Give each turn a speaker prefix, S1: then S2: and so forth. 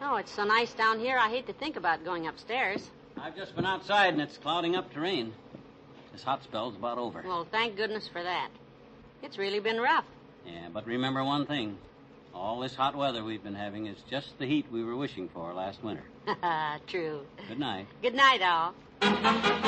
S1: Oh, it's so nice down here, I hate to think about going upstairs.
S2: I've just been outside, and it's clouding up to rain. This hot spell's about over.
S1: Well, thank goodness for that. It's really been rough.
S2: Yeah, but remember one thing. All this hot weather we've been having is just the heat we were wishing for last winter.
S1: True.
S2: Good night.
S1: Good night, all.